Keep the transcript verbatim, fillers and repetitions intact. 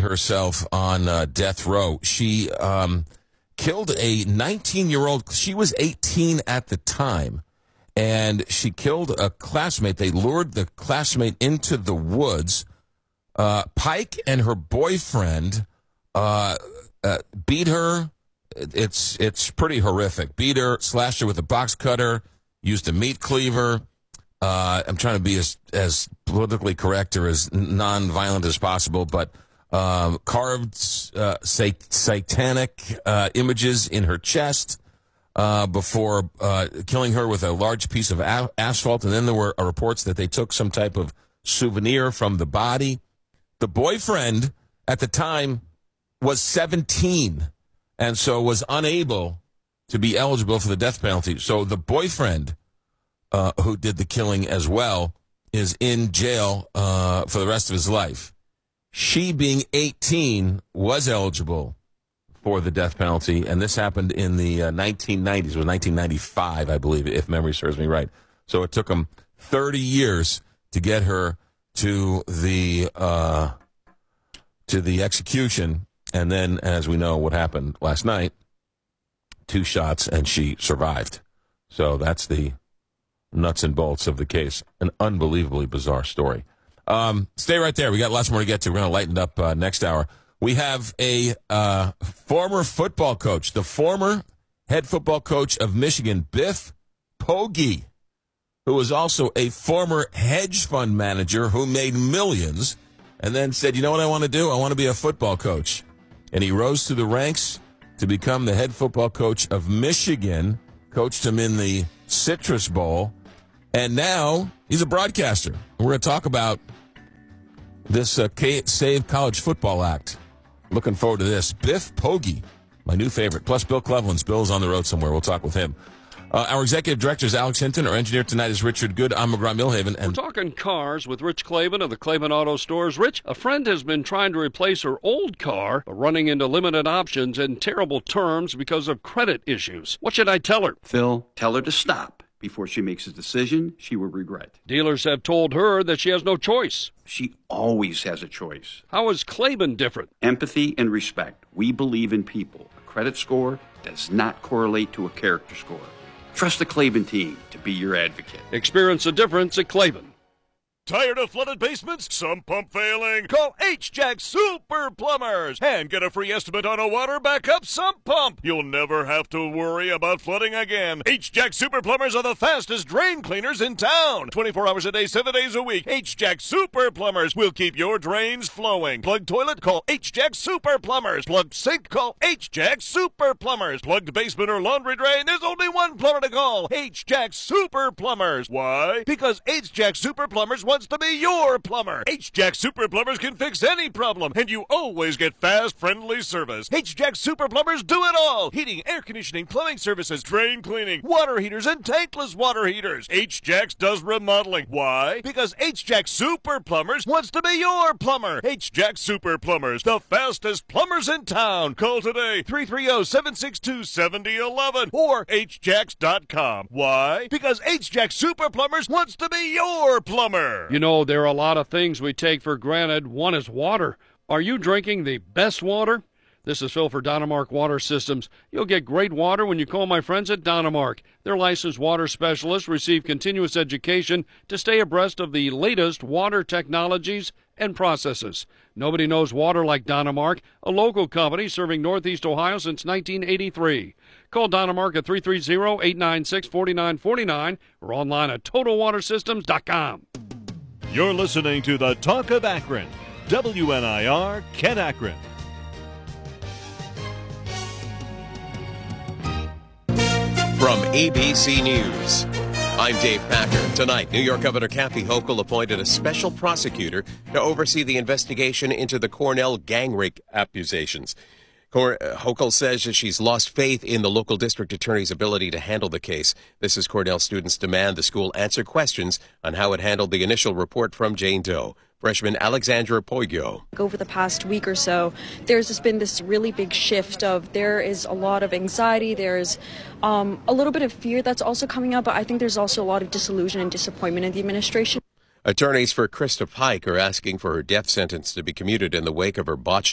herself on uh, death row. She um, killed a nineteen-year-old. She was eighteen at the time, and she killed a classmate. They lured the classmate into the woods. Uh, Pike and her boyfriend uh, uh, beat her. It's it's pretty horrific. Beat her, slashed her with a box cutter, used a meat cleaver. Uh, I'm trying to be as, as politically correct or as non-violent as possible, but um, carved uh, sat- satanic uh, images in her chest uh, before uh, killing her with a large piece of a- asphalt. And then there were uh, reports that they took some type of souvenir from the body. The boyfriend at the time was seventeen and so was unable to be eligible for the death penalty. So the boyfriend Uh, who did the killing as well, is in jail uh, for the rest of his life. She, being eighteen, was eligible for the death penalty, and this happened in the uh, nineteen nineties. It was nineteen ninety-five, I believe, if memory serves me right. So it took them thirty years to get her to the uh, to the execution, and then, as we know, what happened last night, two shots, and she survived. So that's the nuts and bolts of the case. An unbelievably bizarre story. Um, stay right there. We got lots more to get to. We're going to lighten up uh, next hour. We have a uh, former football coach, the former head football coach of Michigan, Biff Poggi, who was also a former hedge fund manager who made millions and then said, you know what I want to do? I want to be a football coach. And he rose through the ranks to become the head football coach of Michigan, coached him in the Citrus Bowl. And now he's a broadcaster. We're going to talk about this uh, K- Save College Football Act. Looking forward to this. Biff Poggi, my new favorite. Plus Bill Cleveland's. Bill's on the road somewhere. We'll talk with him. Uh, our executive director is Alex Hinton. Our engineer tonight is Richard Good. I'm McGraw Milhaven. And we're talking cars with Rich Clavin of the Clavin Auto Stores. Rich, a friend has been trying to replace her old car, but running into limited options and terrible terms because of credit issues. What should I tell her? Phil, tell her to stop. Before she makes a decision, she will regret. Dealers have told her that she has no choice. She always has a choice. How is Clavin different? Empathy and respect. We believe in people. A credit score does not correlate to a character score. Trust the Clavin team to be your advocate. Experience the difference at Clavin. Tired of flooded basements? Sump pump failing? Call H-Jack Super Plumbers and get a free estimate on a water backup sump pump. You'll never have to worry about flooding again. H-Jack Super Plumbers are the fastest drain cleaners in town. twenty-four hours a day, seven days a week. H-Jack Super Plumbers will keep your drains flowing. Plugged toilet? Call H-Jack Super Plumbers. Plugged sink? Call H-Jack Super Plumbers. Plugged basement or laundry drain? There's only one plumber to call. H-Jack Super Plumbers. Why? Because H-Jack Super Plumbers wants to be your plumber. H-Jack Super Plumbers can fix any problem, and you always get fast, friendly service. H-Jack Super Plumbers do it all. Heating, air conditioning, plumbing services, drain cleaning, water heaters, and tankless water heaters. H-Jacks does remodeling. Why? Because H-Jack Super Plumbers wants to be your plumber. H-Jack Super Plumbers, the fastest plumbers in town. Call today, three three zero, seven six two, seven zero one one or H jacks dot com. Why? Because H-Jack Super Plumbers wants to be your plumber. You know, there are a lot of things we take for granted. One is water. Are you drinking the best water? This is Phil for Dynamark Water Systems. You'll get great water when you call my friends at Dynamark. Their licensed water specialists receive continuous education to stay abreast of the latest water technologies and processes. Nobody knows water like Dynamark, a local company serving Northeast Ohio since nineteen eighty-three. Call Dynamark at three three zero, eight nine six, four nine four nine or online at total water systems dot com. You're listening to the Talk of Akron. W N I R, Kent Akron. From A B C News, I'm Dave Packer. Tonight, New York Governor Kathy Hochul appointed a special prosecutor to oversee the investigation into the Cornell gang rape accusations. Hochul says that she's lost faith in the local district attorney's ability to handle the case. This as Cornell students demand the school answer questions on how it handled the initial report from Jane Doe. Freshman Alexandra Poggio. Over the past week or so, there's just been this really big shift of there is a lot of anxiety, there's um, a little bit of fear that's also coming up, but I think there's also a lot of disillusion and disappointment in the administration. Attorneys for Krista Pike are asking for her death sentence to be commuted in the wake of her botched